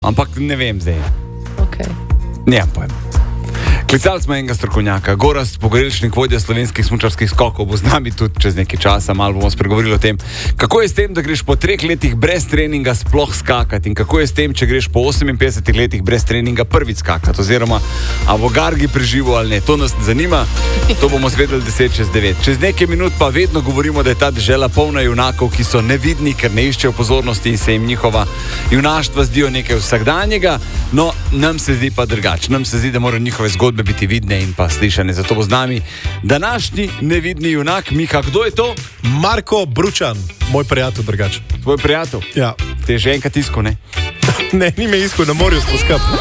Ampak ne vem zdaj. Okay. Nemam pojma. Klicali smo enega strokovnjaka, Gorazd Pogorelčnik, vodja slovenskih smučarskih skokov, bo z nami tudi čez nekaj časa, malo bomo spregovorili o tem, kako je s tem, da greš po 3 letih brez treninga sploh skakati in kako je s tem, če greš po 58 letih brez treninga prvič skakati, oziroma a bo Gargi preživel ali ne, to nas zanima, to bomo zvedeli 10 čez 9. Čez nekaj minut pa vedno govorimo, da je ta dežela polna junakov, ki so nevidni, ker ne iščejo pozornosti in se jim njihova junaštva zdijo nekaj vsakdanjega, no, nam se zdi pa drugače, nam se zdi, da morajo njihove zgodbe biti vidne in pa slišane. Zato bo z nami današnji nevidni junak. Miha, kdo je to? Marko Bručan, moj prijatelj drugače. Tvoj prijatelj? Ja. Te je že enkrat iskal, ne? Ne, ni me iskal, na morju smo skupaj.